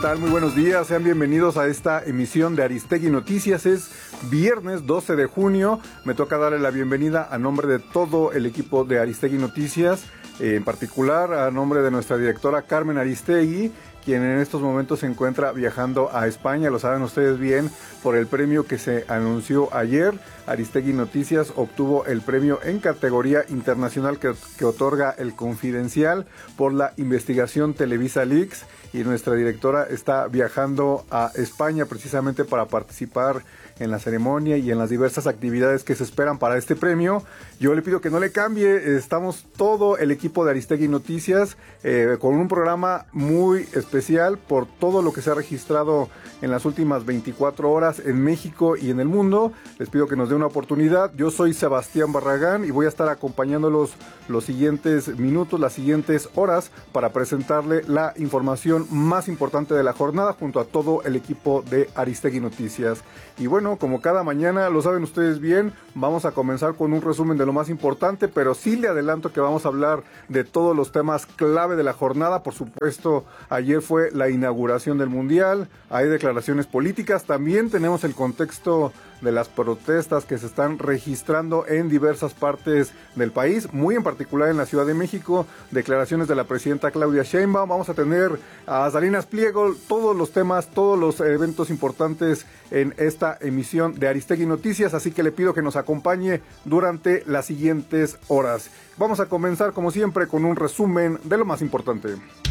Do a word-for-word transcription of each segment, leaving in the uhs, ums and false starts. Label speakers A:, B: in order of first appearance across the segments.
A: tal? Muy buenos días, sean bienvenidos a esta emisión de Aristegui Noticias. Es viernes doce de junio, me toca darle la bienvenida a nombre de todo el equipo de Aristegui Noticias, eh, en particular a nombre de nuestra directora Carmen Aristegui, quien en estos momentos se encuentra viajando a España, lo saben ustedes bien, por el premio que se anunció ayer. Aristegui Noticias obtuvo el premio en categoría internacional que, que otorga el Confidencial por la investigación Televisa Leaks, y nuestra directora está viajando a España precisamente para participar en la ceremonia y en las diversas actividades que se esperan para este premio. Yo le pido que no le cambie, estamos todo el equipo de Aristegui Noticias eh, con un programa muy especial por todo lo que se ha registrado en las últimas veinticuatro horas en México y en el mundo. Les pido que nos dé una oportunidad. Yo soy Sebastián Barragán y voy a estar acompañándolos los siguientes minutos, las siguientes horas, para presentarle la información más importante de la jornada junto a todo el equipo de Aristegui Noticias. Y bueno, como cada mañana, lo saben ustedes bien, vamos a comenzar con un resumen de lo más importante, pero sí le adelanto que vamos a hablar de todos los temas clave de la jornada. Por supuesto, ayer fue la inauguración del Mundial, hay declaraciones políticas, también tenemos el contexto de las protestas que se están registrando en diversas partes del país, muy en particular en la Ciudad de México, declaraciones de la presidenta Claudia Sheinbaum, vamos a tener a Salinas Pliego, todos los temas, todos los eventos importantes en esta emisión de Aristegui Noticias, así que le pido que nos acompañe durante las siguientes horas. Vamos a comenzar como siempre con un resumen de lo más importante.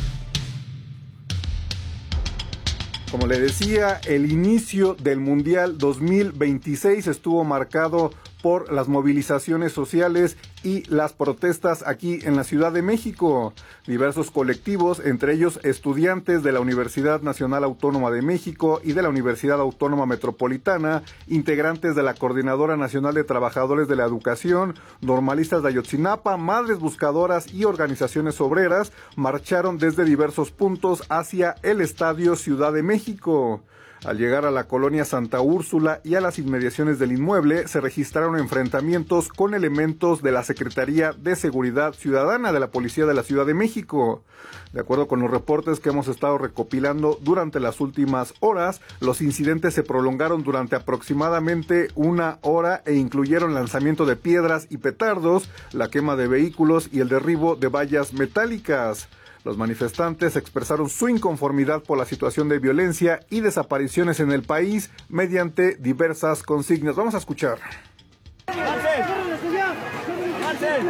A: Como le decía, el inicio del Mundial dos mil veintiséis estuvo marcado por las movilizaciones sociales y las protestas aquí en la Ciudad de México. Diversos colectivos, entre ellos estudiantes de la Universidad Nacional Autónoma de México y de la Universidad Autónoma Metropolitana, integrantes de la Coordinadora Nacional de Trabajadores de la Educación, normalistas de Ayotzinapa, madres buscadoras y organizaciones obreras, marcharon desde diversos puntos hacia el Estadio Ciudad de México. Al llegar a la colonia Santa Úrsula y a las inmediaciones del inmueble, se registraron enfrentamientos con elementos de la Secretaría de Seguridad Ciudadana de la Policía de la Ciudad de México. De acuerdo con los reportes que hemos estado recopilando durante las últimas horas, los incidentes se prolongaron durante aproximadamente una hora e incluyeron lanzamiento de piedras y petardos, la quema de vehículos y el derribo de vallas metálicas. Los manifestantes expresaron su inconformidad por la situación de violencia y desapariciones en el país mediante diversas consignas. Vamos a escuchar. ¡Marcel! ¡Marcel!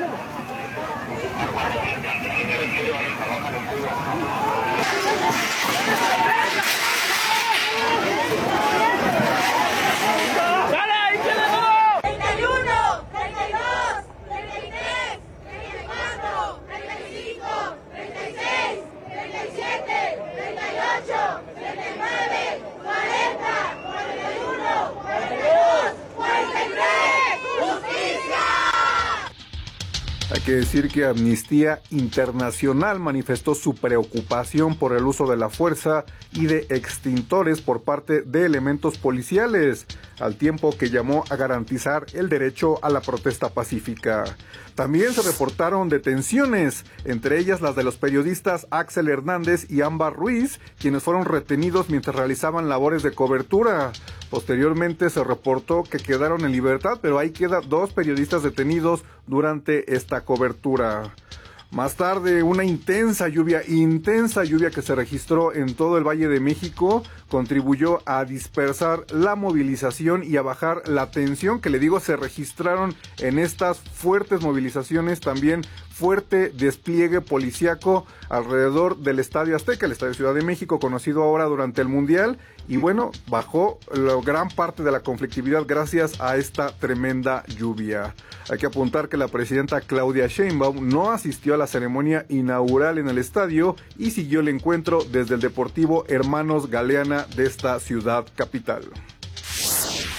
A: Hay que decir que Amnistía Internacional manifestó su preocupación por el uso de la fuerza y de extintores por parte de elementos policiales, al tiempo que llamó a garantizar el derecho a la protesta pacífica. También se reportaron detenciones, entre ellas las de los periodistas Axel Hernández y Ámbar Ruiz, quienes fueron retenidos mientras realizaban labores de cobertura. Posteriormente se reportó que quedaron en libertad, pero ahí quedan dos periodistas detenidos durante esta cobertura. Más tarde, una intensa lluvia, intensa lluvia que se registró en todo el Valle de México, contribuyó a dispersar la movilización y a bajar la tensión que, le digo, se registraron en estas fuertes movilizaciones. También fuerte despliegue policiaco alrededor del Estadio Azteca, el Estadio Ciudad de México, conocido ahora durante el Mundial, y bueno, bajó la gran parte de la conflictividad gracias a esta tremenda lluvia. Hay que apuntar que la presidenta Claudia Sheinbaum no asistió a la ceremonia inaugural en el estadio y siguió el encuentro desde el Deportivo Hermanos Galeana de esta ciudad capital.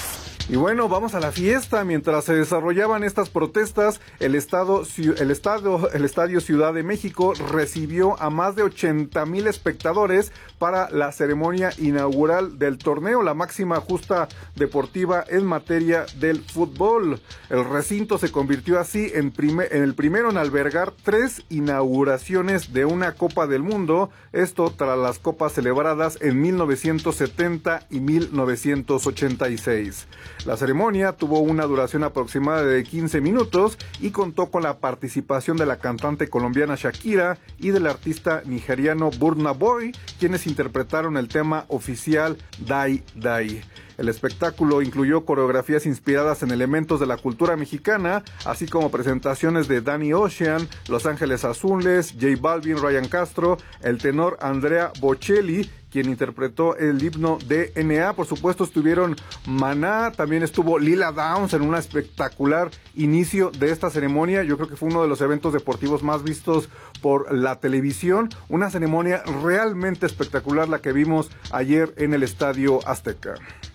A: Y bueno, vamos a la fiesta. Mientras se desarrollaban estas protestas, el estado, el estado, el Estadio Ciudad de México recibió a más de ochenta mil espectadores para la ceremonia inaugural del torneo, la máxima justa deportiva en materia del fútbol. El recinto se convirtió así en, primer, en el primero en albergar tres inauguraciones de una Copa del Mundo, esto tras las copas celebradas en mil novecientos setenta y mil novecientos ochenta y seis. La ceremonia tuvo una duración aproximada de quince minutos y contó con la participación de la cantante colombiana Shakira y del artista nigeriano Burna Boy, quienes interpretaron el tema oficial Die Die. El espectáculo incluyó coreografías inspiradas en elementos de la cultura mexicana, así como presentaciones de Danny Ocean, Los Ángeles Azules, J Balvin, Ryan Castro, el tenor Andrea Bocelli, quien interpretó el himno D N A. Por supuesto estuvieron Maná, también estuvo Lila Downs en un espectacular inicio de esta ceremonia. Yo creo que fue uno de los eventos deportivos más vistos por la televisión. Una ceremonia realmente espectacular la que vimos ayer en el Estadio Azteca.